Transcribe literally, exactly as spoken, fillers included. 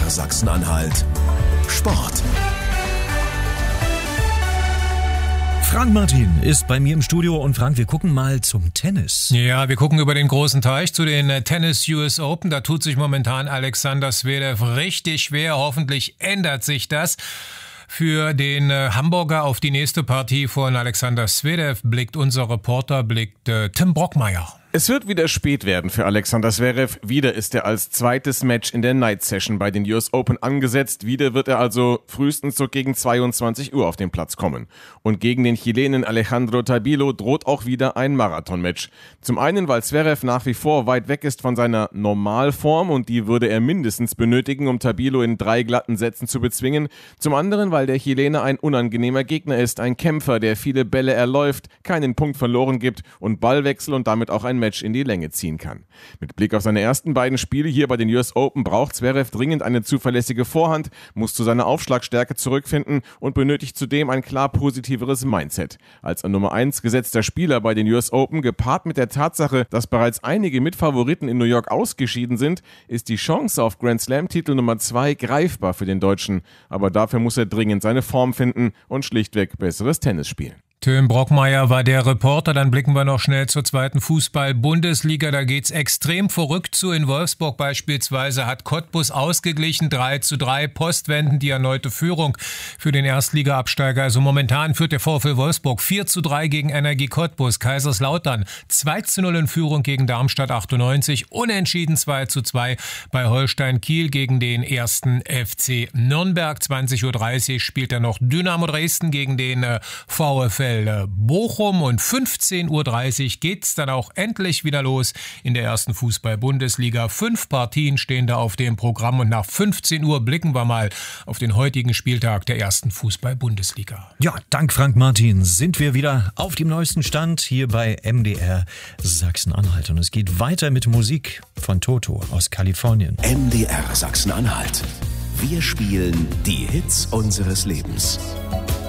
R Sachsen-Anhalt Sport. Frank Martin ist bei mir im Studio und Frank, wir gucken mal zum Tennis. Ja, wir gucken über den großen Teich zu den Tennis U S Open. Da tut sich momentan Alexander Zverev richtig schwer. Hoffentlich ändert sich das. Für den äh, Hamburger auf die nächste Partie von Alexander Zverev blickt unser Reporter, blickt äh, Tim Brockmeier. Es wird wieder spät werden für Alexander Zverev. Wieder ist er als zweites Match in der Night Session bei den U S Open angesetzt. Wieder wird er also frühestens so gegen zweiundzwanzig Uhr auf den Platz kommen. Und gegen den Chilenen Alejandro Tabilo droht auch wieder ein Marathonmatch. Zum einen, weil Zverev nach wie vor weit weg ist von seiner Normalform und die würde er mindestens benötigen, um Tabilo in drei glatten Sätzen zu bezwingen. Zum anderen, weil der Chilene ein unangenehmer Gegner ist, ein Kämpfer, der viele Bälle erläuft, keinen Punkt verloren gibt und Ballwechsel und damit auch ein Match in die Länge ziehen kann. Mit Blick auf seine ersten beiden Spiele hier bei den U S Open braucht Zverev dringend eine zuverlässige Vorhand, muss zu seiner Aufschlagstärke zurückfinden und benötigt zudem ein klar positiveres Mindset. Als ein Nummer eins gesetzter Spieler bei den U S Open, gepaart mit der Tatsache, dass bereits einige Mitfavoriten in New York ausgeschieden sind, ist die Chance auf Grand Slam-Titel Nummer zwei greifbar für den Deutschen. Aber dafür muss er dringend seine Form finden und schlichtweg besseres Tennis spielen. Tim Brockmeier war der Reporter. Dann blicken wir noch schnell zur zweiten Fußball-Bundesliga. Da geht's extrem verrückt zu. In Wolfsburg beispielsweise hat Cottbus ausgeglichen, drei zu drei, postwendend die erneute Führung für den Erstliga-Absteiger. Also momentan führt der VfL Wolfsburg vier zu drei gegen Energie Cottbus. Kaiserslautern zwei zu null in Führung gegen Darmstadt achtundneunzig. Unentschieden zwei zu zwei bei Holstein Kiel gegen den ersten F C Nürnberg. zwanzig Uhr dreißig spielt dann noch Dynamo Dresden gegen den äh, VfL Bochum und fünfzehn Uhr dreißig geht's dann auch endlich wieder los in der ersten Fußball-Bundesliga. Fünf Partien stehen da auf dem Programm und nach fünfzehn Uhr blicken wir mal auf den heutigen Spieltag der ersten Fußball-Bundesliga. Ja, dank Frank Martin sind wir wieder auf dem neuesten Stand hier bei M D R Sachsen-Anhalt und es geht weiter mit Musik von Toto aus Kalifornien. M D R Sachsen-Anhalt. Wir spielen die Hits unseres Lebens.